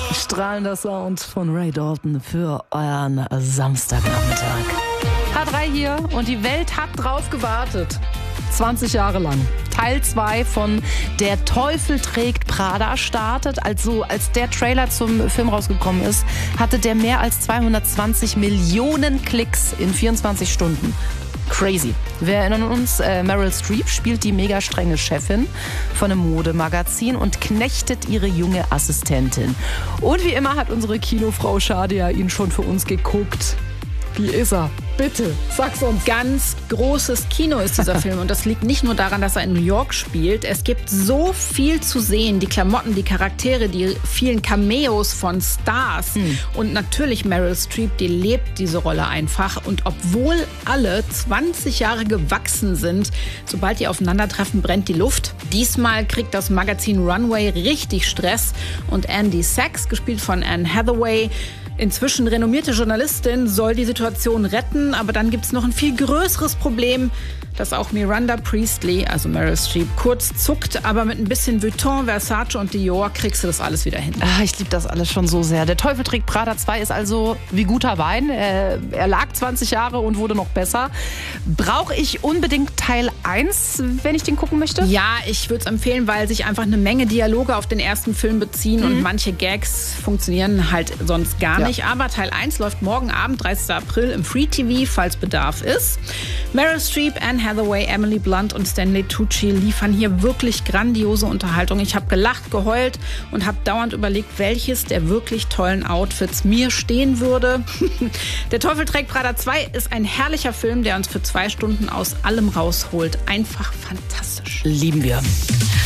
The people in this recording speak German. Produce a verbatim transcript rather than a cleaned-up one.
Strahlender Sound von Ray Dalton für euren Samstagnachmittag. H drei hier und die Welt hat drauf gewartet. zwanzig Jahre lang. Teil zwei von Der Teufel trägt Prada startet. Also als der Trailer zum Film rausgekommen ist, hatte der mehr als zweihundertzwanzig Millionen Klicks in vierundzwanzig Stunden. Crazy. Wir erinnern uns, äh, Meryl Streep spielt die mega strenge Chefin von einem Modemagazin und knechtet ihre junge Assistentin. Und wie immer hat unsere Kinofrau Shadia ihn schon für uns geguckt. Wie ist er? Bitte, sag's uns. Ganz großes Kino ist dieser Film und das liegt nicht nur daran, dass er in New York spielt. Es gibt so viel zu sehen, die Klamotten, die Charaktere, die vielen Cameos von Stars hm. und natürlich Meryl Streep, die lebt diese Rolle einfach. Und obwohl alle zwanzig Jahre gewachsen sind, sobald die aufeinandertreffen, brennt die Luft. Diesmal kriegt das Magazin Runway richtig Stress und Andy Sachs, gespielt von Anne Hathaway, inzwischen renommierte Journalistin, soll die Situation retten, aber dann gibt es noch ein viel größeres Problem, dass auch Miranda Priestley, also Meryl Streep, kurz zuckt, aber mit ein bisschen Vuitton, Versace und Dior kriegst du das alles wieder hin. Ah, ich liebe das alles schon so sehr. Der Teufel trägt Prada zwei ist also wie guter Wein. Er, er lag zwanzig Jahre und wurde noch besser. Brauche ich unbedingt Teil eins, wenn ich den gucken möchte? Ja, ich würde es empfehlen, weil sich einfach eine Menge Dialoge auf den ersten Film beziehen mhm. und manche Gags funktionieren halt sonst gar nicht. Ja. Aber Teil eins läuft morgen Abend, dreißigsten April, im Free T V, falls Bedarf ist. Meryl Streep, Anne Hathaway, Emily Blunt und Stanley Tucci liefern hier wirklich grandiose Unterhaltung. Ich habe gelacht, geheult und habe dauernd überlegt, welches der wirklich tollen Outfits mir stehen würde. Der Teufel trägt Prada zwei ist ein herrlicher Film, der uns für zwei Stunden aus allem rausholt. Einfach fantastisch. Lieben wir.